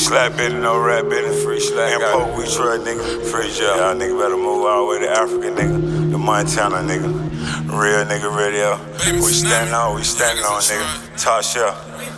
Slap it, no rap it, free slap. Import, we try, nigga. Free job. Y'all nigga better move all the way to Africa, nigga. The Montana, nigga. Real nigga radio. We standing on, nigga. Tasha.